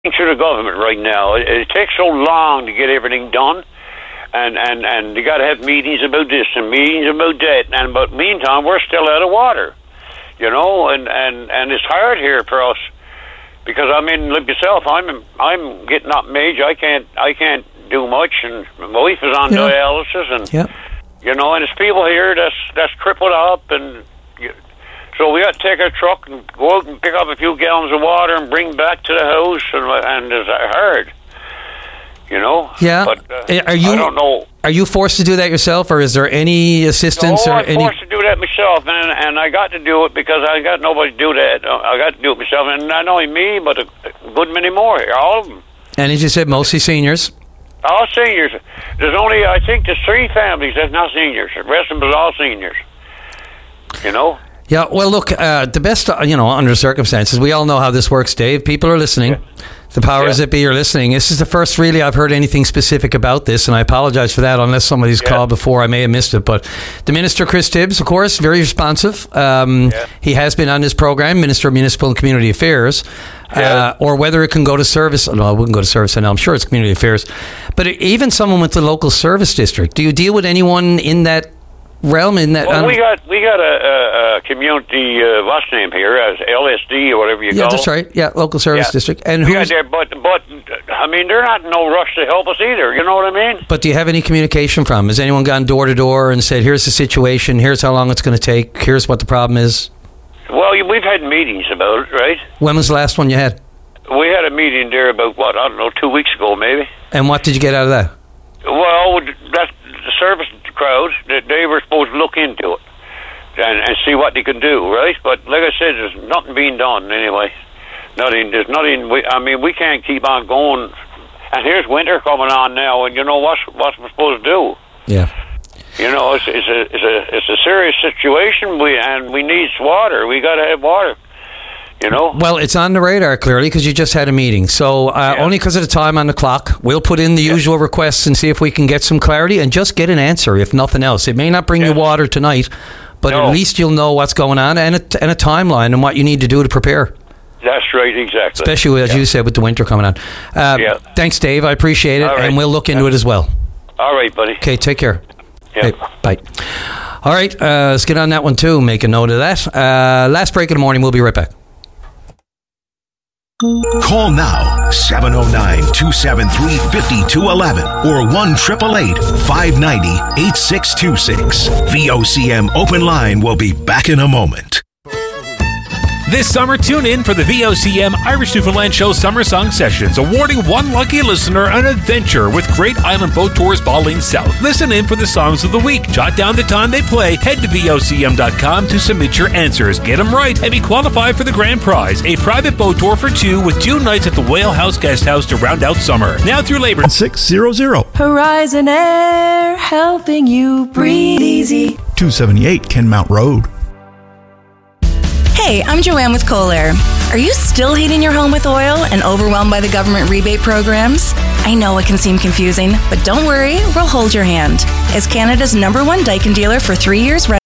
to the government right now. It takes so long to get everything done, and they got to have meetings about this and meetings about that. But meantime, we're still out of water, and it's hard here for us because like myself, I'm getting up in age. I can't do much, and my wife is on dialysis, and and there's people here that's crippled up, and so we got to take our truck and go out and pick up a few gallons of water and bring back to the house, and it's hard, Yeah. But I don't know. Are you forced to do that yourself, or is there any assistance? I'm forced to do that myself, and I got to do it because I got nobody to do that. I got to do it myself, and not only me, but a good many more here, all of them. And as you said, mostly seniors. All seniors. There's only, I think, there's 3 families that's not seniors. The rest of them is all seniors. Yeah, well, look, the best, under circumstances, we all know how this works, Dave. People are listening. Yeah. The powers that be are listening. This is the first, really, I've heard anything specific about this, and I apologize for that unless somebody's called before. I may have missed it. But the Minister, Chris Tibbs, of course, very responsive. He has been on this program, Minister of Municipal and Community Affairs. Or whether it can go to service. No, it wouldn't go to service. I know. I'm sure it's community affairs. But even someone with the local service district. Do you deal with anyone in that realm? We got a community, what's name here, as LSD or whatever you call it. Yeah, that's right. Yeah, local service district. And who's there? But I mean, they're not in no rush to help us either. You know what I mean? But do you have any communication from? Has anyone gone door to door and said, "Here's the situation. Here's how long it's going to take. Here's what the problem is"? Well, we've had meetings about it, right? When was the last one you had? We had a meeting there about, 2 weeks ago, maybe. And what did you get out of that? Well, that's the service crowd, they were supposed to look into it and see what they can do, right? But like I said, there's nothing being done anyway. There's nothing. We can't keep on going. And here's winter coming on now, and what's we're supposed to do? Yeah. It's a serious situation. We need water. We got to have water. Well, it's on the radar clearly because you just had a meeting. So only because of the time on the clock, we'll put in the usual requests and see if we can get some clarity and just get an answer, if nothing else. It may not bring you water tonight, but at least you'll know what's going on and a timeline and what you need to do to prepare. That's right, exactly. Especially, as you said, with the winter coming on. Thanks, Dave. I appreciate it, and we'll look into it as well. All right, buddy. Okay, take care. Yeah. Hey, bye. All right, let's get on that one too. Make a note of that. Last break of the morning. We'll be right back. Call now 709-273-5211 or 1-888-590-8626. VOCM Open Line will be back in a moment. This summer, tune in for the VOCM Irish Newfoundland Show Summer Song Sessions, awarding one lucky listener an adventure with Great Island Boat Tours Balling South. Listen in for the songs of the week. Jot down the time they play. Head to VOCM.com to submit your answers. Get them right and be qualified for the grand prize, a private boat tour for 2 with 2 nights at the Whale House Guest House to round out summer. Now through Labor. 600. Horizon Air, helping you breathe easy. 278 Kenmount Road. Hey, I'm Joanne with Kohler. Are you still heating your home with oil and overwhelmed by the government rebate programs? I know it can seem confusing, but don't worry, we'll hold your hand. As Canada's #1 Daikin dealer for 3 years